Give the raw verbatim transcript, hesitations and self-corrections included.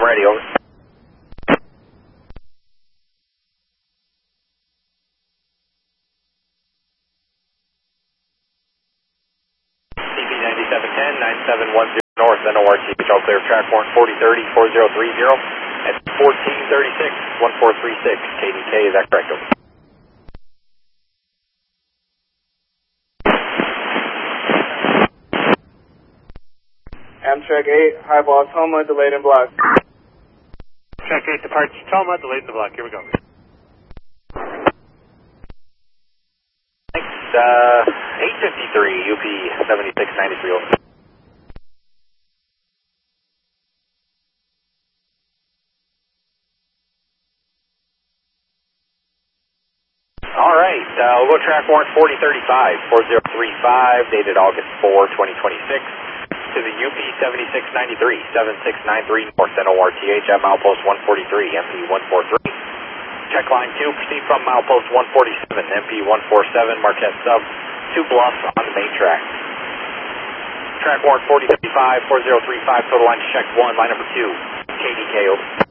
I'm ready, over. C P ninety-seven ten, nine seven one zero North, N O R T H, all clear, track warrant forty thirty, four zero three zero, at fourteen thirty-six, one four three six, K D K, is that correct, over? Amtrak eight, highball Toma, delayed in block. Track eight, departs Toma, delayed in the block, here we go. Thanks, uh, eight fifty-three, U P seventy-six ninety-three, over. All right, uh, we'll go track warrant forty thirty-five, four zero three five, dated August fourth, twenty twenty-six, to the U P seventy-six ninety-three, seven six nine three North, N O R T H, at milepost one forty-three, M P one forty-three. Check line two, proceed from milepost one forty-seven, M P one forty-seven, Marquette Sub, two Bluffs on the main track. Track warrant forty thirty-five, four zero three five, total line check one, line number two, K D K, over.